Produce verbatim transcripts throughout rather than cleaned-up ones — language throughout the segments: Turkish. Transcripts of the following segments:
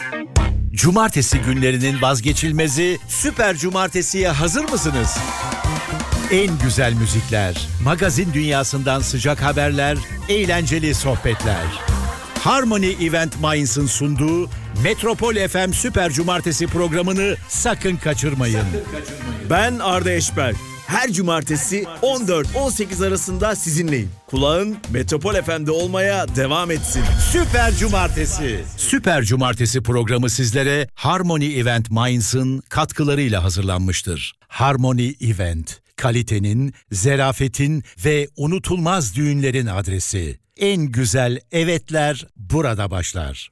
Cumartesi günlerinin vazgeçilmezi Süper Cumartesi'ye hazır mısınız? En güzel müzikler, magazin dünyasından sıcak haberler, eğlenceli sohbetler. Harmony Event Mainz'ın sunduğu Metropol F M Süper Cumartesi programını sakın kaçırmayın. Sakın kaçırmayın. Ben Arda Eşber. Her cumartesi on dört on sekiz arasında sizinleyim. Kulağın Metropol F M'de olmaya devam etsin. Süper Cumartesi. Süper Cumartesi programı sizlere Harmony Event Mainz'ın katkılarıyla hazırlanmıştır. Harmony Event, kalitenin, zerafetin ve unutulmaz düğünlerin adresi. En güzel evetler burada başlar.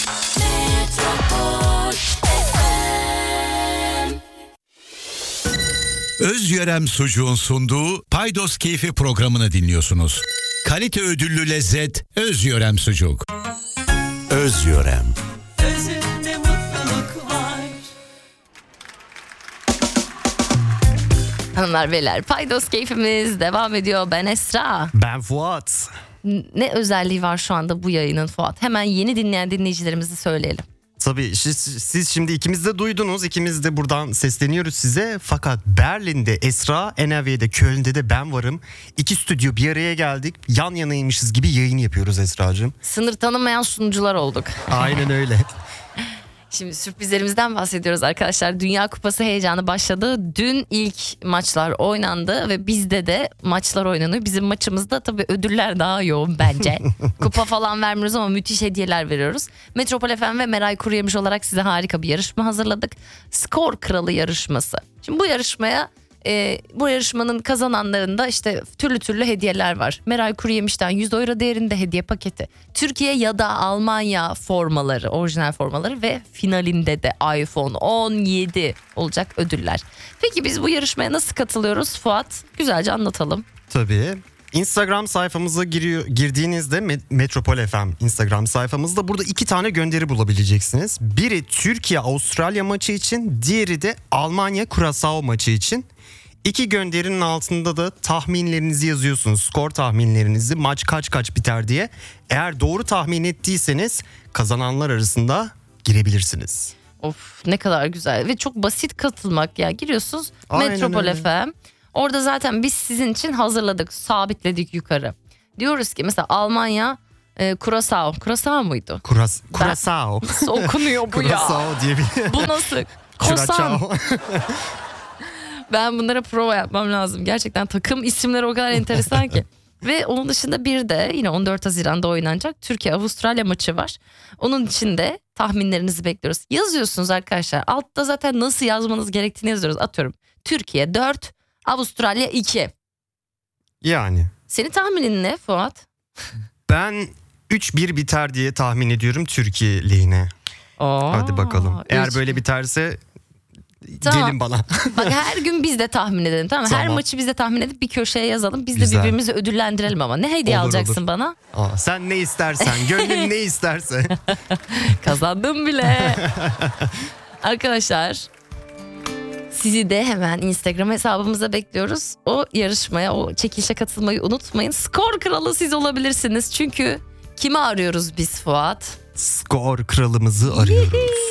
Özyörem Sucuğun sunduğu Paydos Keyfi programını dinliyorsunuz. Kalite ödüllü lezzet Özyörem Sucuk. Özyörem. Özünde mutluluk var. Hanımlar beyler, Paydos Keyfimiz devam ediyor. Ben Esra. Ben Fuat. Ne özelliği var şu anda bu yayının Fuat? Hemen yeni dinleyen dinleyicilerimizi söyleyelim. Tabii siz, siz şimdi ikimiz de duydunuz. İkimiz de buradan sesleniyoruz size. Fakat Berlin'de Esra, N R V'de, Köln'de de ben varım. İki stüdyo bir araya geldik. Yan yanaymışız gibi yayın yapıyoruz Esra'cığım. Sınır tanımayan sunucular olduk. Aynen öyle. Şimdi sürprizlerimizden bahsediyoruz arkadaşlar. Dünya Kupası heyecanı başladı. Dün ilk maçlar oynandı ve bizde de maçlar oynanıyor. Bizim maçımızda tabii ödüller daha yoğun bence. Kupa falan vermiyoruz ama müthiş hediyeler veriyoruz. Metropol F M ve Meray Kuruyemiş olarak size harika bir yarışma hazırladık. Skor Kralı yarışması. Şimdi bu yarışmaya e, bu yarışmanın kazananlarında işte türlü türlü hediyeler var. Meray Kuruyemiş'ten yüz euro değerinde hediye paketi. Türkiye ya da Almanya formaları, orijinal formaları ve finalinde de iPhone on yedi olacak ödüller. Peki biz bu yarışmaya nasıl katılıyoruz Fuat? Güzelce anlatalım. Tabii. Instagram sayfamıza giriyor, girdiğinizde Metropol F M Instagram sayfamızda burada iki tane gönderi bulabileceksiniz. Biri Türkiye-Avustralya maçı için, diğeri de Almanya-Curaçao maçı için. İki gönderinin altında da tahminlerinizi yazıyorsunuz. Skor tahminlerinizi, maç kaç kaç biter diye. Eğer doğru tahmin ettiyseniz kazananlar arasında girebilirsiniz. Of ne kadar güzel ve çok basit katılmak ya. Giriyorsunuz Aynen Metropol öyle. F M. Orada zaten biz sizin için hazırladık, sabitledik yukarı. Diyoruz ki mesela Almanya, e, Curaçao. Curaçao muydu? Kuras, Curaçao. Nasıl okunuyor bu ya? Curaçao diye bir... Bu nasıl? Kosan. Curaçao. Ben bunlara prova yapmam lazım. Gerçekten takım isimleri o kadar enteresan ki. Ve onun dışında bir de yine on dört Haziran'da oynanacak Türkiye-Avustralya maçı var. Onun için de tahminlerinizi bekliyoruz. Yazıyorsunuz arkadaşlar. Altta zaten nasıl yazmanız gerektiğini yazıyoruz. Atıyorum Türkiye dört, Avustralya iki. Yani. Senin tahminin ne Fuat? Ben üç bir biter diye tahmin ediyorum Türkiye lehine. Oo, Hadi bakalım. Eğer üç. böyle biterse Tamam. gelin bana. Bak her gün biz de tahmin edelim, tamam mı? Her Tamam. maçı biz de tahmin edip bir köşeye yazalım. Biz Güzel. de birbirimizi ödüllendirelim ama. Ne hediye Olur, alacaksın olur. bana? Aa, sen ne istersen, gönlün ne isterse. Kazandım bile. Arkadaşlar sizi de hemen Instagram hesabımıza bekliyoruz. O yarışmaya, o çekilişe katılmayı unutmayın. Skor kralı siz olabilirsiniz. Çünkü kimi arıyoruz biz Fuat? Skor kralımızı arıyoruz.